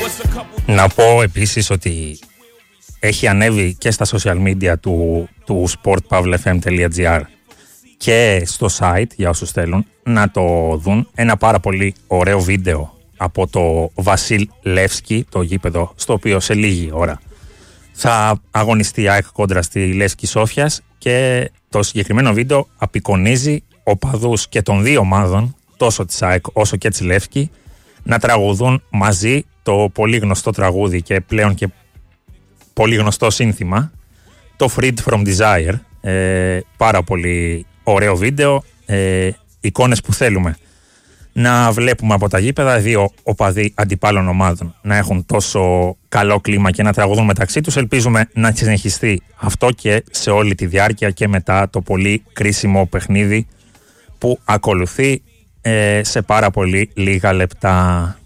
Να πω επίσης ότι έχει ανέβει και στα social media του sportpavlefm.gr και στο site, για όσους θέλουν να το δουν, ένα πάρα πολύ ωραίο βίντεο από το Βασίλ Λεύσκι, το γήπεδο στο οποίο σε λίγη ώρα θα αγωνιστεί η ΑΕΚ κόντρα στη Λεύσκη Σόφιας, και το συγκεκριμένο βίντεο απεικονίζει οπαδούς και των δύο ομάδων, τόσο της ΑΕΚ όσο και της Λεύσκη, να τραγουδούν μαζί το πολύ γνωστό τραγούδι και πλέον και πολύ γνωστό σύνθημα, το Freed from Desire. Πάρα πολύ ωραίο βίντεο, εικόνες που θέλουμε να βλέπουμε από τα γήπεδα, δύο οπαδοί αντιπάλων ομάδων να έχουν τόσο καλό κλίμα και να τραγουδούν μεταξύ τους. Ελπίζουμε να συνεχιστεί αυτό και σε όλη τη διάρκεια και μετά το πολύ κρίσιμο παιχνίδι που ακολουθεί σε πάρα πολύ λίγα λεπτά.